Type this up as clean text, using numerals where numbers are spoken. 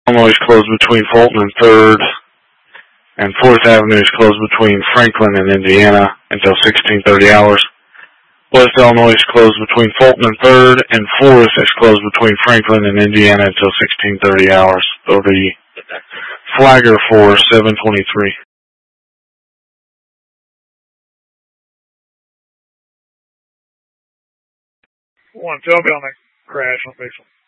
Illinois is closed between Fulton and 3rd, and 4th Avenue is closed between Franklin and Indiana until 1630 hours. West Illinois is closed between Fulton and 3rd, and 4th is closed between Franklin and Indiana until 1630 hours. So the flagger for 723. 1, tell me on the crash on Bixel.